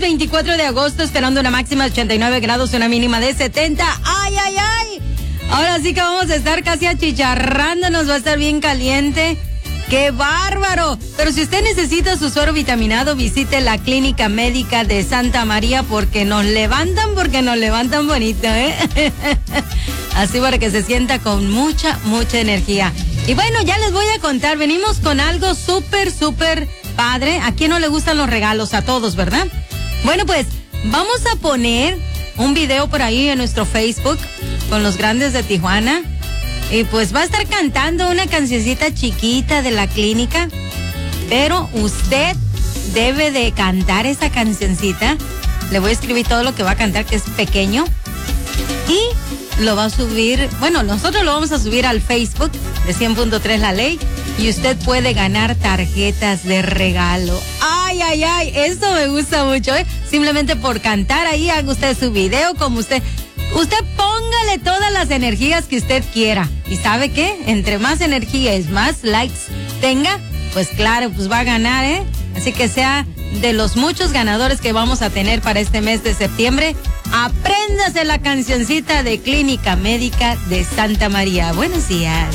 24 de agosto, esperando una máxima de 89 grados, una mínima de 70. ¡Ay, ay, ay! Ahora sí que vamos a estar casi achicharrándonos, va a estar bien caliente. ¡Qué bárbaro! Pero si usted necesita su suero vitaminado, visite la Clínica Médica de Santa María porque nos levantan bonito, ¿eh? Así para que se sienta con mucha energía. Y bueno, ya les voy a contar, venimos con algo súper padre. ¿A quién no le gustan los regalos? A todos, ¿verdad? Bueno, pues vamos a poner un video por ahí en nuestro Facebook con los grandes de Tijuana. Y pues va a estar cantando una cancioncita chiquita de la clínica, pero usted debe de cantar esa cancioncita. Le voy a escribir todo lo que va a cantar, que es pequeño, y lo va a subir, bueno, nosotros lo vamos a subir al Facebook de 100.3 La Ley, y usted puede ganar tarjetas de regalo. Ay, ay, ay, esto me gusta mucho, ¿eh? Simplemente por cantar ahí, haga usted su video como usted póngale todas las energías que usted quiera. ¿Y sabe qué? Entre más energías, más likes tenga, pues claro, pues va a ganar, ¿eh? Así que sea de los muchos ganadores que vamos a tener para este mes de septiembre. Apréndase la cancioncita de Clínica Médica de Santa María. Buenos días.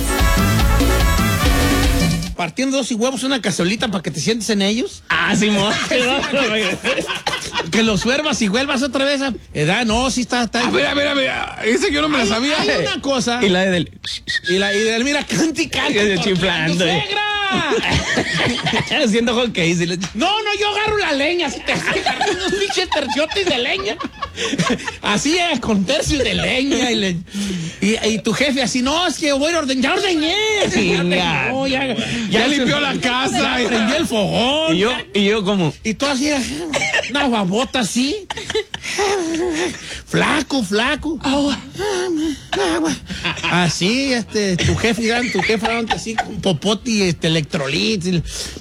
Partiendo 2 y huevos, una cazuelita para que te sientes en ellos. Ah, sí, que los suervas y vuelvas otra vez. No, sí está. A ver, ese yo no me la sabía. Hay una cosa. Y la de mira, canta y canta. Chiflando. ¡Suegra! Haciendo hockey. No, yo agarro la leña. Así te agarro unos pinches terciotes de leña. Así es, con tercios de leña. Y tu jefe así, no, es que voy a ordeñar. Ya ordeñé. Ya limpió la casa. Prendí el fogón. Y yo como. Y tú así, una babota así. Flaco. Agua. Así, tu jefe, así con popote y electrolit.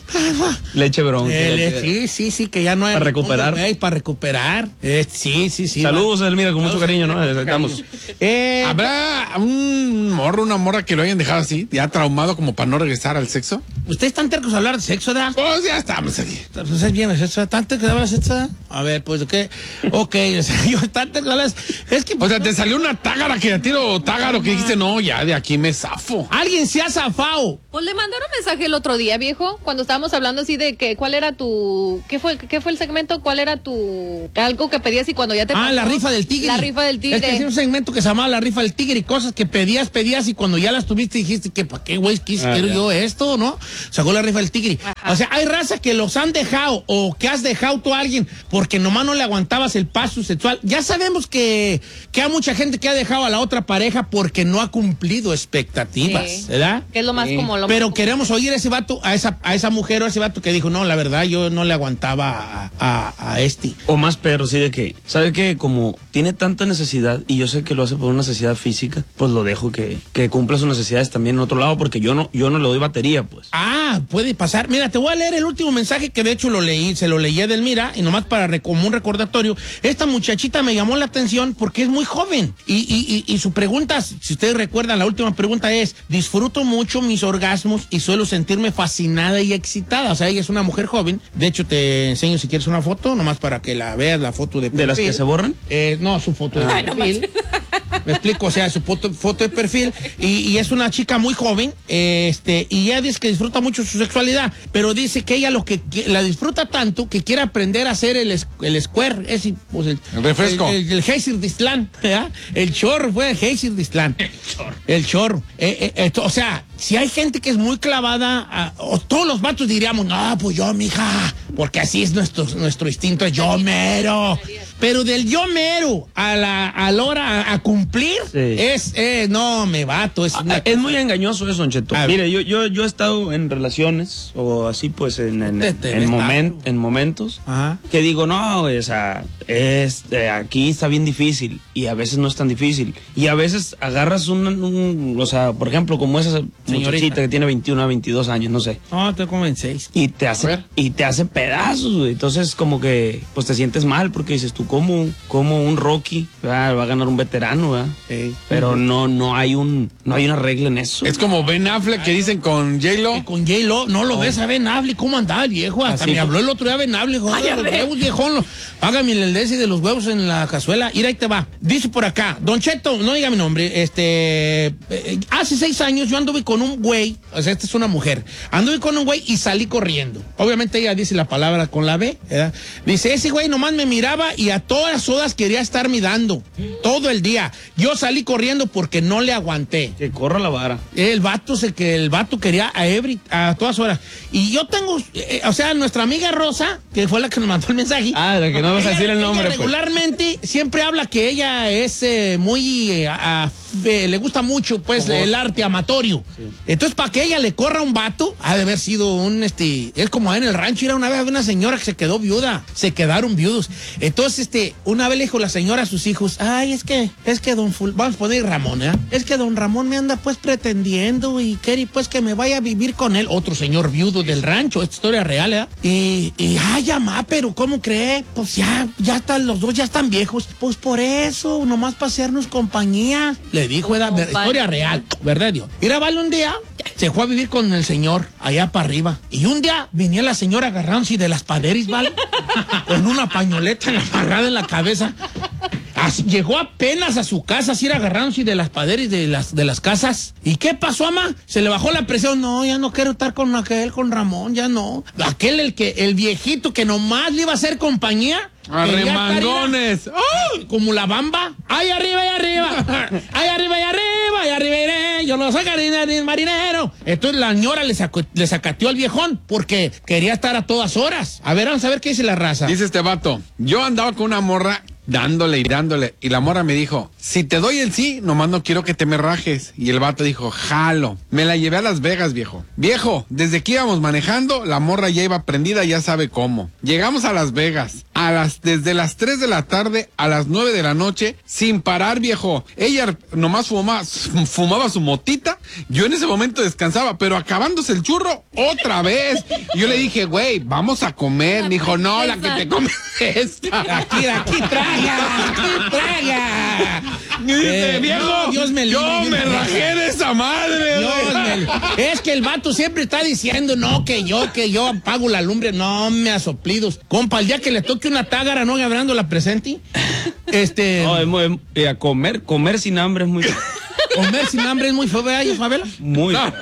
Leche bronca. Sí, que ya no hay. Para recuperar. Para recuperar. Sí. Saludos, Elmira, con mucho cariño, ¿no? Estamos. ¿Habrá un morro, una morra que lo hayan dejado así, ya traumado como para no regresar al sexo? ¿Ustedes están tercos a hablar de sexo, ¿verdad? Pues ya estamos aquí. Pues es bien, ¿están tercos a hablar de sexo? A ver, pues, ¿qué? Ok, yo están tercos a hablar de... Es que... O sea, te salió una tágara que a tiro tágaro que dijiste, no, ya de aquí me zafo. Alguien se ha zafado. Pues le mandaron un mensaje el otro día, viejo, cuando estábamos hablando así de que cuál era tu... ¿Qué fue el segmento? ¿Cuál era tu... algo que pedías y cuando ya te... la rifa del tigre. La rifa del tigre. Es que hacía un segmento que se llamaba la rifa del tigre y cosas que pedías y cuando ya las tuviste dijiste que ¿para qué, güey? ¿Quiero yo esto, no? Sacó la rifa del tigre. Ajá. O sea, hay raza que los han dejado o que has dejado tú a alguien porque nomás no le aguantabas el paso sexual. Ya sabemos que hay mucha gente que ha dejado a la otra pareja porque no ha cumplido expectativas, ¿verdad? Que es lo más como lo Pero más queremos oír a ese vato, a esa mujer o a ese vato que dijo, no, la verdad, yo no le aguantaba a este. O más perro, sí, de que, ¿sabe qué? Como tiene tanta necesidad y yo sé que lo hace por una necesidad física, pues lo dejo que cumpla sus necesidades también en otro lado porque yo no le doy batería, pues. Puede pasar. Mira, te voy a leer el último mensaje que de hecho se lo leí a Edelmira y nomás como un recordatorio. Esta muchachita me llamó la atención porque es muy joven y su pregunta, si ustedes recuerdan, la última pregunta es, disfruto mucho mis orgasmos y suelo sentirme fascinada y excitada. O sea, ella es una mujer joven. De hecho, te enseño si quieres una foto, nomás para que la veas, la foto de perfil. ¿De las que se borran? No, su foto de perfil. Me explico, o sea, su foto de perfil y es una chica muy joven, y ella dice que disfruta mucho su sexualidad, pero dice que ella la disfruta tanto que quiere aprender a hacer el square, pues el refresco. El Geysir de Islán, ¿verdad? El chorro fue el Geysir de Islán. El chorro. O sea, si hay gente que es muy clavada, o todos los vatos diríamos, no, pues yo, mija, porque así es nuestro instinto, es yo mero. Pero del yo mero a la hora a cumplir, sí. No, me vato. Es muy engañoso eso, Don Cheto. Mire, yo he estado en relaciones, o así pues, en momentos, ajá, que digo, no, o sea, aquí está bien difícil, y a veces no es tan difícil. Y a veces agarras o sea, por ejemplo, como esa muchachita que tiene 21 a 22 años, no sé. No, estoy como en 6. Y te hace pedazos, güey. Entonces como que pues te sientes mal porque dices tú como un Rocky, ¿verdad? Va a ganar un veterano, ¿verdad? Sí. Pero no hay una regla en eso. Es como Ben Affleck que dicen con J-Lo. Con J-Lo, no lo ves a Ben Affleck, ¿cómo andaba el viejo? Hasta me habló el otro día Ben Affleck, joder, los huevos, viejón, hágame el desi de los huevos en la cazuela. Mira, ahí te va. Dice por acá, Don Cheto, no diga mi nombre, hace 6 años yo anduve con un güey, o sea, esta es una mujer, anduve con un güey y salí corriendo. Obviamente ella dice la palabra con la B, ¿verdad? Dice, ese güey nomás me miraba y a todas horas quería estarme dando, todo el día. Yo salí corriendo porque no le aguanté. Que corra la vara. El vato quería a todas horas. Y yo tengo, o sea, nuestra amiga Rosa, que fue la que nos mandó el mensaje. Ah, de que no vas a decir el nombre. Ella regularmente siempre habla que ella es muy, le gusta mucho, pues, el arte amatorio. Sí. Entonces, para que ella le corra un vato, ha de haber sido es como en el rancho, era una vez una señora que se quedó viuda, se quedaron viudos. Entonces, una vez le dijo la señora a sus hijos, ay, es que vamos a poner Ramón, ¿eh? Es que don Ramón me anda pues pretendiendo y quiere pues que me vaya a vivir con él, otro señor viudo del rancho, esta historia real, ¿eh? Ay, mamá, pero ¿cómo cree? Pues ya están, los dos ya están viejos, pues por eso, nomás para hacernos compañía, le dijo, era historia real, ¿verdad, Dios? Mira, vale, un día se fue a vivir con el señor allá para arriba, y un día venía la señora agarrándose de las paderis, ¿vale? Con una pañoleta amarrada en la cabeza. Llegó apenas a su casa, así agarrándose de las paderes de las casas. ¿Y qué pasó, mamá? Se le bajó la presión. No, ya no quiero estar con Ramón, ya no. El viejito que nomás le iba a hacer compañía. ¡Arremangones! ¡Oh! Como la bamba. ¡Ay, arriba, ay, arriba! ¡Ay, arriba, ay, arriba! ¡Ay, arriba iré! ¡Yo no soy marinero! Entonces la señora le sacateó al viejón porque quería estar a todas horas. A ver, vamos a ver qué dice la raza. Dice este vato, yo andaba con una morra dándole y la morra me dijo, si te doy el sí, nomás no quiero que te me rajes. Y el vato dijo, jalo. Me la llevé a Las Vegas, viejo. Viejo, desde que íbamos manejando, la morra ya iba prendida, ya sabe cómo. Llegamos a Las Vegas, desde las 3 de la tarde a las 9 de la noche, sin parar, viejo. Ella nomás fumaba su motita, yo en ese momento descansaba, pero acabándose el churro, otra vez. Y yo le dije, güey, vamos a comer. Me dijo, no, la que te comes esta. Aquí traga. Dice, viejo, Dios me libre, yo me rajé de esa madre. Es que el vato siempre está diciendo, no, que yo apago la lumbre. No, me asoplidos. Compa, el día que le toque una tágara, ¿no? Abrando la presente. No, comer sin hambre es muy... Comer sin hambre es muy feo, ¿verdad, Isabela? Muy. No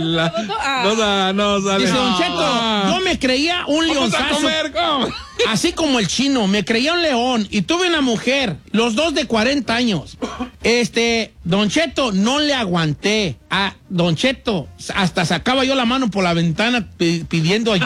sale. Dice Don Cheto, yo me creía un leonzazo. ¿Vamos a comer? ¿Cómo? Así como el chino, me creía un león y tuve una mujer, los dos de 40 años. Don Cheto, no le aguanté. A Don Cheto, hasta sacaba yo la mano por la ventana pidiendo ayuda.